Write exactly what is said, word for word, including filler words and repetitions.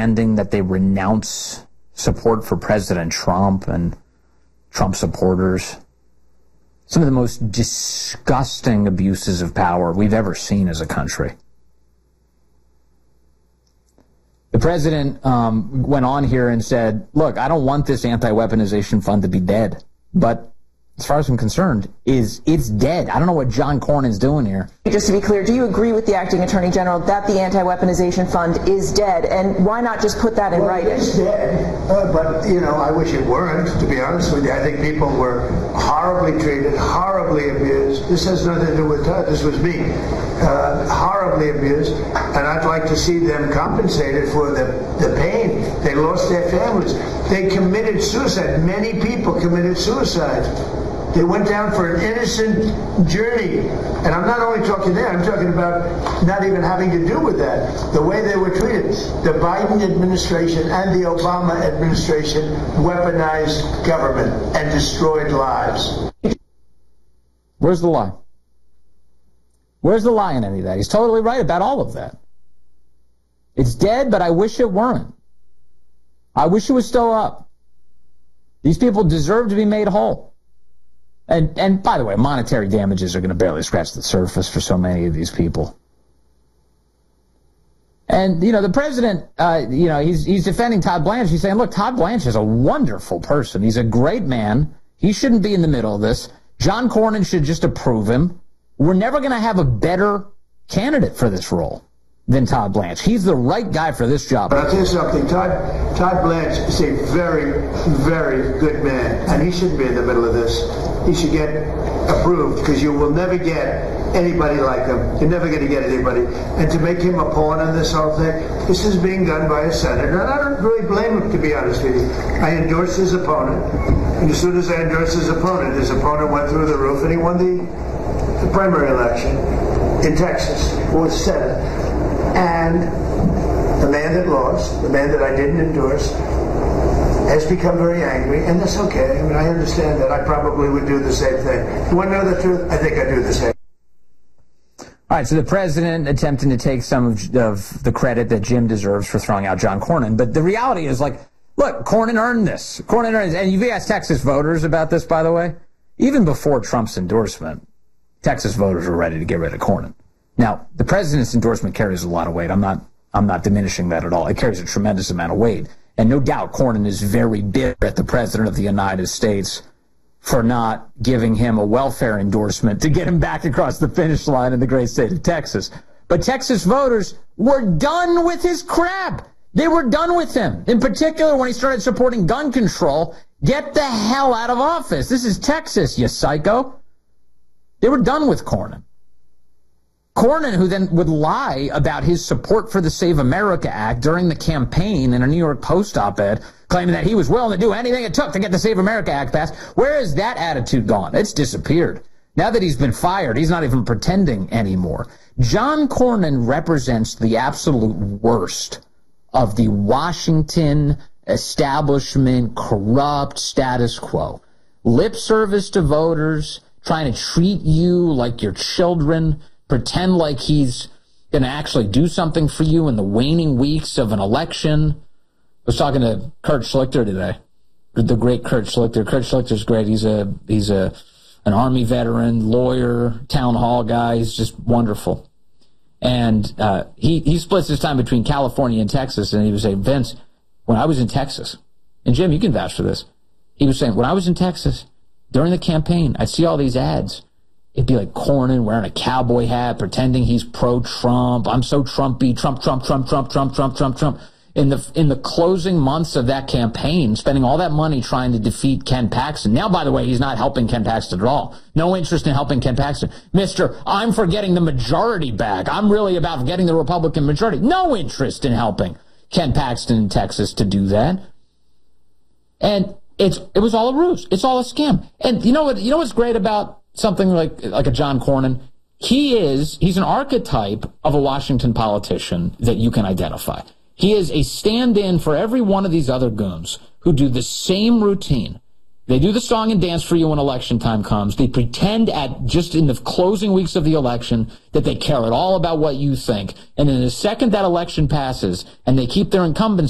demanding that they renounce support for President Trump and Trump supporters. Some of the most disgusting abuses of power we've ever seen as a country. The president um, went on here and said, look, I don't want this anti-weaponization fund to be dead, but as far as I'm concerned, is it's dead. I don't know what John Cornyn's doing here. Just to be clear, do you agree with the acting attorney general that the anti-weaponization fund is dead? And why not just put that in well, writing? It's dead, uh, but, you know, I wish it weren't, to be honest with you. I think people were horribly treated, horribly abused. This has nothing to do with Todd. This was me. Uh, horribly abused. And I'd like to see them compensated for the, the pain. They lost their families. They committed suicide. Many people committed suicide. They went down for an innocent journey. And I'm not only talking there, I'm talking about not even having to do with that. The way they were treated. The Biden administration and the Obama administration weaponized government and destroyed lives. Where's the lie? Where's the lie in any of that? He's totally right about all of that. It's dead, but I wish it weren't. I wish it was still up. These people deserve to be made whole. And, and by the way, monetary damages are going to barely scratch the surface for so many of these people. And, you know, the president, uh, you know, he's, he's defending Todd Blanche. He's saying, look, Todd Blanche is a wonderful person. He's a great man. He shouldn't be in the middle of this. John Cornyn should just approve him. We're never going to have a better candidate for this role than Todd Blanche. He's the right guy for this job. But I'll tell you something. Todd, Todd Blanche is a very, very good man, and he shouldn't be in the middle of this. He should get approved, because you will never get anybody like him. You're never going to get anybody. And to make him a pawn in this whole thing, this is being done by a senator. And I don't really blame him, to be honest with you. I endorsed his opponent, and as soon as I endorsed his opponent, his opponent went through the roof, and he won the, the primary election in Texas for the Senate. And the man that lost, the man that I didn't endorse, has become very angry, and that's okay. I mean, I understand that. I probably would do the same thing. You want to know the truth? I think I do the same. All right, so the president attempting to take some of, of the credit that Jim deserves for throwing out John Cornyn. But the reality is, like, look, Cornyn earned this. Cornyn earned this. And you've asked Texas voters about this, by the way. Even before Trump's endorsement, Texas voters were ready to get rid of Cornyn. Now, the president's endorsement carries a lot of weight. I'm not, I'm not diminishing that at all. It carries a tremendous amount of weight. And no doubt Cornyn is very bitter at the president of the United States for not giving him a welfare endorsement to get him back across the finish line in the great state of Texas. But Texas voters were done with his crap. They were done with him. In particular, when he started supporting gun control, get the hell out of office. This is Texas, you psycho. They were done with Cornyn. Cornyn, who then would lie about his support for the Save America Act during the campaign in a New York Post op-ed, claiming that he was willing to do anything it took to get the Save America Act passed. Where has that attitude gone? It's disappeared. Now that he's been fired, he's not even pretending anymore. John Cornyn represents the absolute worst of the Washington establishment corrupt status quo. Lip service to voters, trying to treat you like your children, pretend like he's going to actually do something for you in the waning weeks of an election. I was talking to Kurt Schlichter today, the great Kurt Schlichter. Kurt Schlichter's great. He's a he's a an Army veteran, lawyer, town hall guy. He's just wonderful. And uh, he he splits his time between California and Texas. And he was saying, Vince, when I was in Texas, and Jim, you can vouch for this. He was saying, when I was in Texas during the campaign, I'd see all these ads. It'd be like Cornyn wearing a cowboy hat, pretending he's pro-Trump. I'm so Trumpy, Trump, Trump, Trump, Trump, Trump, Trump, Trump, Trump. In the in the closing months of that campaign, spending all that money trying to defeat Ken Paxton. Now, by the way, he's not helping Ken Paxton at all. No interest in helping Ken Paxton. Mister I'm for getting the majority back. I'm really about getting the Republican majority. No interest in helping Ken Paxton in Texas to do that. And it's it was all a ruse. It's all a scam. And you know what? You know what's great about something like like a John Cornyn? He is he's an archetype of a Washington politician that you can identify. He is a stand-in for every one of these other goons who do the same routine. They do the song and dance for you when election time comes. They pretend at just in the closing weeks of the election that they care at all about what you think. And in the second that election passes and they keep their incumbency,